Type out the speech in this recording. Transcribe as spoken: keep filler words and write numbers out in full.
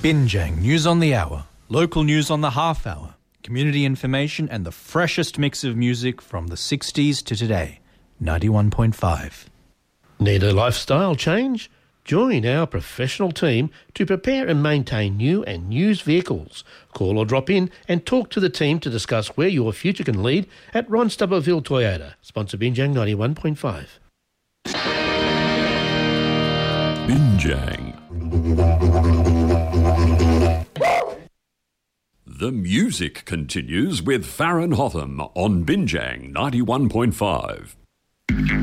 Binjang News on the Hour, local news on the half hour, community information and the freshest mix of music from the sixties to today. ninety-one point five. Need a lifestyle change? Join our professional team to prepare and maintain new and used vehicles. Call or drop in and talk to the team to discuss where your future can lead at Ron Stubberville Toyota. Sponsor Binjang ninety-one point five. Binjang. The music continues with Farron Hotham on Binjang ninety-one point five.